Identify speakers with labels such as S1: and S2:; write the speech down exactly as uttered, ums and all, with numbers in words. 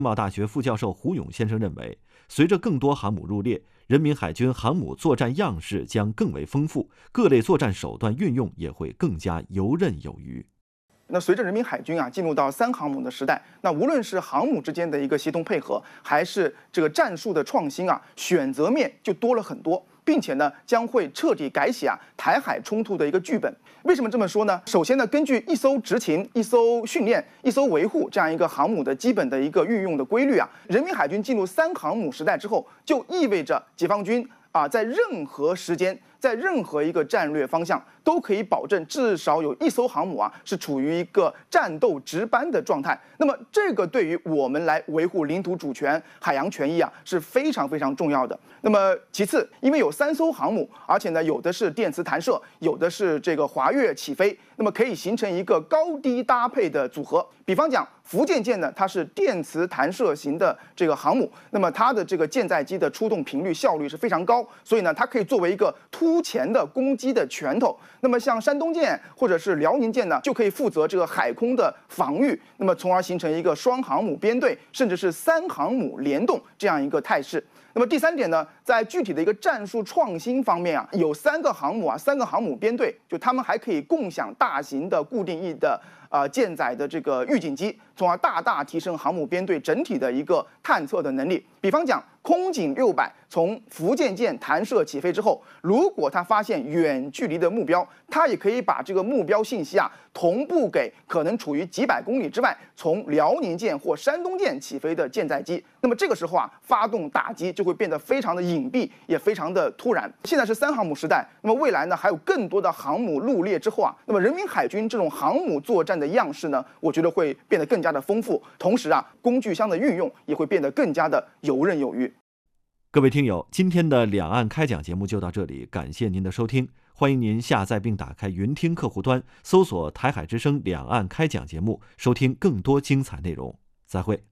S1: 贸大学副教授胡勇先生认为，随着更多航母入列，人民海军航母作战样式将更为丰富，各类作战手段运用也会更加游刃有余。
S2: 那随着人民海军啊进入到三航母的时代，那无论是航母之间的一个协同配合，还是这个战术的创新啊，选择面就多了很多，并且呢将会彻底改写啊台海冲突的一个剧本。为什么这么说呢？首先呢，根据一艘执勤、一艘训练、一艘维护这样一个航母的基本的一个运用的规律啊，人民海军进入三航母时代之后，就意味着解放军啊在任何时间，在任何一个战略方向都可以保证至少有一艘航母啊是处于一个战斗值班的状态。那么这个对于我们来维护领土主权、海洋权益啊是非常非常重要的。那么其次，因为有三艘航母，而且呢有的是电磁弹射，有的是这个滑跃起飞，那么可以形成一个高低搭配的组合。比方讲，福建舰呢，它是电磁弹射型的这个航母，那么它的这个舰载机的出动频率效率是非常高，所以呢，它可以作为一个突前的攻击的拳头。那么像山东舰或者是辽宁舰呢，就可以负责这个海空的防御，那么从而形成一个双航母编队，甚至是三航母联动这样一个态势。那么第三点呢，在具体的一个战术创新方面啊，有三个航母啊，三个航母编队，就他们还可以共享大型的固定翼的呃舰载的这个预警机，从而大大提升航母编队整体的一个探测的能力。比方讲，空警六百从福建舰弹射起飞之后，如果它发现远距离的目标，它也可以把这个目标信息啊同步给可能处于几百公里之外从辽宁舰或山东舰起飞的舰载机。那么这个时候啊，发动打击就会变得非常的隐蔽，也非常的突然。现在是三航母时代，那么未来呢还有更多的航母入列之后啊，那么人民海军这种航母作战的样式呢，我觉得会变得更加的丰富，同时啊，工具箱的运用也会变得更加的游刃有余。
S1: 各位听友，今天的两岸开讲节目就到这里，感谢您的收听。欢迎您下载并打开云听客户端，搜索台海之声两岸开讲节目，收听更多精彩内容。再会。